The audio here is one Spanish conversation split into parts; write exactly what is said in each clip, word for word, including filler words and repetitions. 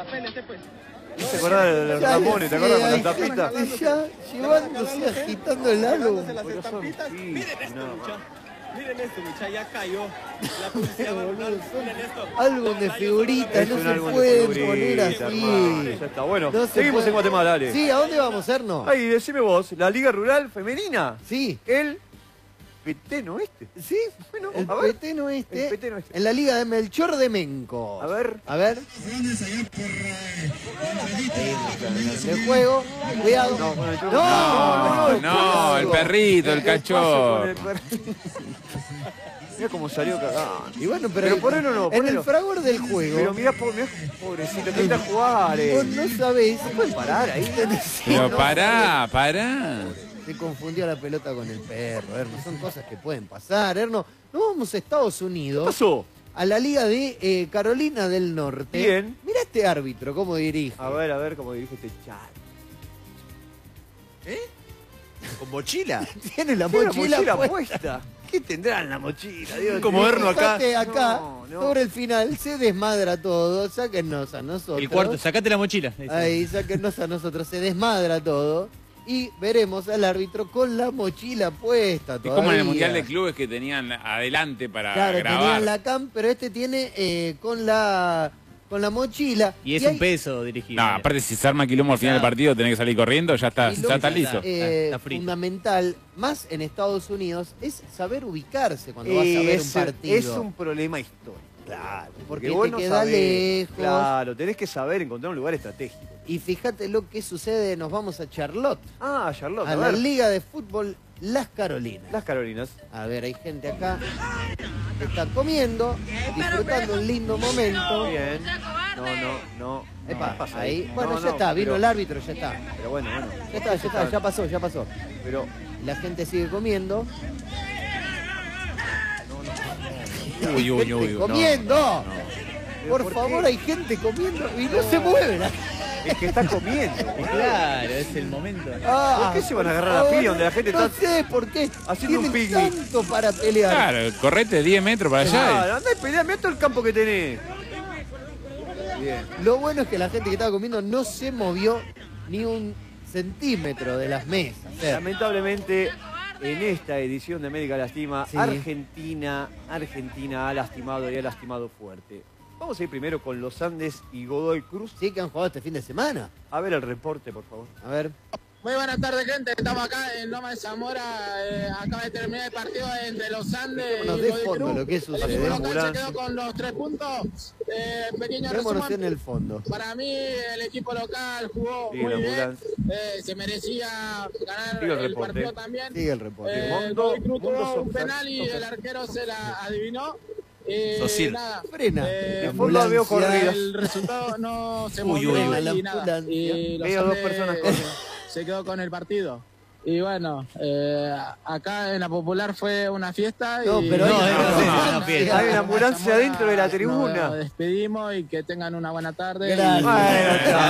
apénate pues. ¿No se acordás de los Ramones? ¿Te acuerdas con la tapita? Ya llevándose, agitando el álbum. Las estampitas. Miren esto, mucha. Miren esto, mucha, ya cayó. La policía va a volar. Miren esto. Álbum de figuritas, Es no un se álbum de pueden figuritas, poner hermano. así. Ya está, bueno. No se Seguimos puede. en Guatemala, dale. Sí, ¿a dónde vamos, Erno? Ay, decime vos, la Liga Rural Femenina. Sí. El Peteno este. Sí, Bueno, el a ver. peteno este, El peteno este. en la liga de Melchor de Menco. A ver. A ver. El juego. Cuidado. No, con el truco. No, no, No, el perrito, el cachorro. Mira cómo salió cagando. Y bueno, pero, Pero ponelo no, en ponelo. el fragor del juego. Pero mirá, po- mirá, pobrecito, intenta jugar. Eh. Vos no sabés. No pueden parar ahí. Pero No, pará, pará. Se confundió la pelota con el perro, Erno. Son cosas que pueden pasar, Erno. Nos vamos a Estados ¿Qué Unidos. pasó? A la liga de eh, Carolina del Norte. Bien. Mira este árbitro, cómo dirige. A ver, a ver cómo dirige este chat. ¿Eh? ¿Con mochila? Tiene la Tiene mochila, la mochila puesta. puesta. ¿Qué tendrá en la mochila? Dios? Como Erno acá. Fíjate acá, No, no. sobre el final, se desmadra todo. Sáquennos a nosotros. El cuarto, sacate la mochila. Ahí, sáquennos a nosotros. Se desmadra todo. Y veremos al árbitro con la mochila puesta Es todavía. como en el Mundial de Clubes que tenían adelante para Claro, grabar. tenían la cam, pero este tiene eh, con la con la mochila. Y es hay- un peso dirigido. No, aparte si se arma quilombo al final del partido, tenés que salir corriendo, ya está, y lo ya está que listo. eh, Está frito. fundamental, más en Estados Unidos, es saber ubicarse cuando vas a Eh, ver un es, partido. es un problema histórico. Claro, porque vos te no queda sabés. lejos. Claro, tenés que saber encontrar un lugar estratégico. Y fíjate lo que sucede, nos vamos a Charlotte, Ah, Charlotte, a a la ver. Liga de Fútbol Las Carolinas. Las Carolinas. A ver, hay gente acá que está comiendo, disfrutando un lindo momento. Bien. No, no, no. Epa, ¿Qué pasa ahí. Bueno, No, ya no, está, vino pero- el árbitro, ya está. Pero bueno, bueno. Ya está, ya está, ya pasó, ya pasó. Pero, La gente sigue comiendo. Uy, uy, uy, uy. ¡Gente comiendo! Por, ¿por favor, qué? hay gente comiendo y no, se mueven. es que está comiendo. Claro, es el momento. Ah, ¿Por qué se van a agarrar por a favor, piña donde la gente no está sé por qué. haciendo un Tienen picnic? tanto para pelear. Claro, correte diez metros para allá. Ah, andá y peleá, mirá todo el campo que tenés. Bien. Lo bueno es que la gente que estaba comiendo no se movió ni un centímetro de las mesas. O sea, Lamentablemente, en esta edición de América Lastima, Sí. Argentina, Argentina ha lastimado y ha lastimado fuerte. Vamos a ir primero con los Andes y Godoy Cruz. sí que han jugado este fin de semana. A ver el reporte, por favor. A ver. Muy buenas tardes, gente. Estamos acá en Loma de Zamora. Eh, acaba de terminar el partido entre los Andes y Dejémonos de Godoy fondo Cruz. lo que El sucede. equipo local se Ambulancia. quedó con los tres puntos. Eh, pequeño Vémonos resumen. en el fondo. Para mí, el equipo local jugó Sí, muy la bien. ambulancia. Eh, se merecía ganar Sigue el el, reporte. partido también. Sigue el reporte. Eh, Mundo- Godoy Cruz Mundo tuvo un Sofá- penal y Sofá. el arquero se la adivinó. Eh, Social. nada. Frena. Eh, La En fondo la veo ambulancia. corridas. El resultado no se Uy, movió uy, uy. y La nada. ambulancia. Y los Veo dos Andes personas corriendo. se quedó con el partido. Y bueno, eh, acá en la Popular fue una fiesta. No, y pero No, hay no, una no, ambulancia. no, no, Hay una ambulancia dentro de la tribuna. Nos despedimos y que tengan una buena tarde. Gracias. Bueno,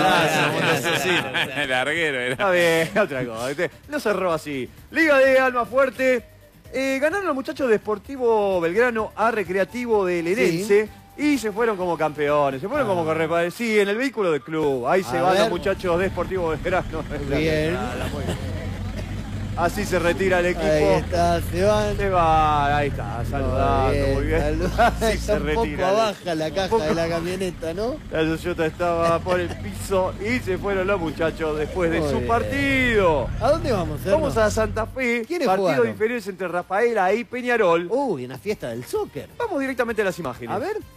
Gracias. El larguero era. Está bien, otra cosa. ¿viste? No cerró así. Liga de Alma Fuerte. Eh, ganaron los muchachos de Sportivo Belgrano a Recreativo de Lenense. Y se fueron como campeones, se fueron como corre... Sí, en el vehículo del club. Ahí se A van ver. los muchachos de Sportivo Belgrano. Bien. Nada, muy bien. Así se retira el equipo. Ahí está, se van. Se va, ahí está, saludando, muy bien. saludando. Así Está se un poco retira. abaja la caja poco- de la camioneta, ¿no? La Toyota estaba por el piso y se fueron los muchachos después de Muy su bien. partido. ¿A dónde vamos, Erno? Vamos a Santa Fe, ¿Quiénes partido jugaron? de inferiores entre Rafaela y Peñarol. Uy, una fiesta del soccer. Vamos directamente a las imágenes. A ver.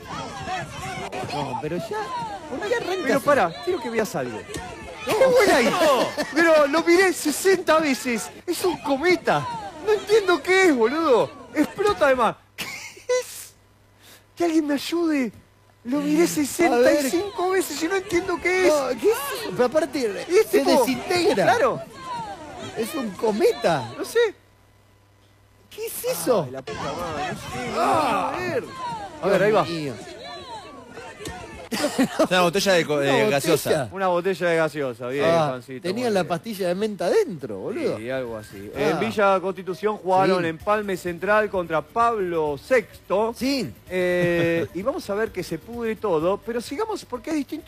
No, pero ya. ¿Por qué arrancas? Pero pará, quiero que veas algo. ¡Qué buena ahí! Pero lo miré sesenta veces. Es un cometa. No entiendo qué es, boludo. Explota además. ¿Qué es? Que alguien me ayude. Lo miré sesenta y cinco veces y no entiendo qué es. No, ¿qué es? Pero aparte, Y es se tipo- desintegra. Claro, Es un cometa. no sé. ¿Qué es eso? Ay, la puta madre, no sé. Ah. A ver. A ver, ahí va. Dios mío. Una botella de, co- Una de botella. gaseosa. Una botella de gaseosa, bien, Ah, Juancito. tenían muy la bien. pastilla de menta dentro, boludo. Sí, algo así. Ah. En Villa Constitución jugaron Sí. en Palme Central contra Pablo sexto. Sí. Eh, y vamos a ver que se pudre todo, pero sigamos porque es distinto.